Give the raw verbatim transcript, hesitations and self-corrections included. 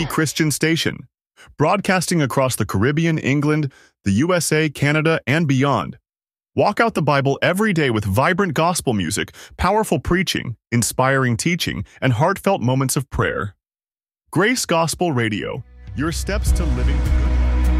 Christian station, broadcasting across the Caribbean, England, the U S A, Canada, and beyond. Walk out the Bible every day with vibrant gospel music, powerful preaching, inspiring teaching, and heartfelt moments of prayer. Grace Gospel Radio, your steps to living